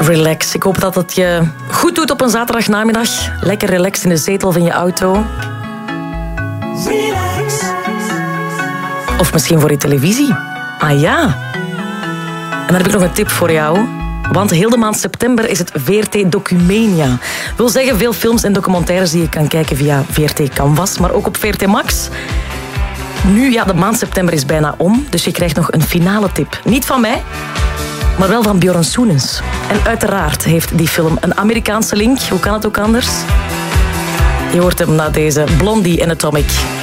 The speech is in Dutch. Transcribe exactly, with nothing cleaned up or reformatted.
Relax. Ik hoop dat het je goed doet op een zaterdagnamiddag. Lekker relaxed in de zetel van je auto. Relax. Of misschien voor je televisie. Ah ja. En dan heb ik nog een tip voor jou. Want heel de maand september is het V R T Documania. Wil zeggen, veel films en documentaires die je kan kijken via V R T Canvas, maar ook op V R T Max. Nu, ja, de maand september is bijna om, dus je krijgt nog een finale tip. Niet van mij, maar wel van Björn Soenens. En uiteraard heeft die film een Amerikaanse link. Hoe kan het ook anders? Je hoort hem na deze Blondie en Atomic.